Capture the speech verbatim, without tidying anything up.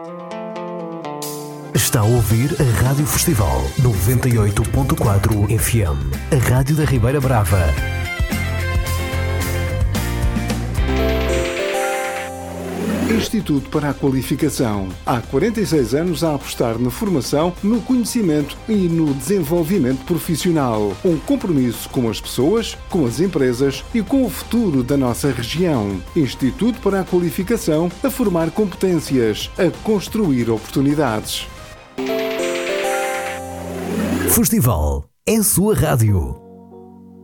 Está a ouvir a Rádio Festival noventa e oito ponto quatro F M, a Rádio da Ribeira Brava. Instituto para a Qualificação. Há quarenta e seis anos a apostar na formação, no conhecimento e no desenvolvimento profissional. Um compromisso com as pessoas, com as empresas e com o futuro da nossa região. Instituto para a Qualificação, a formar competências, a construir oportunidades. Festival é a sua rádio.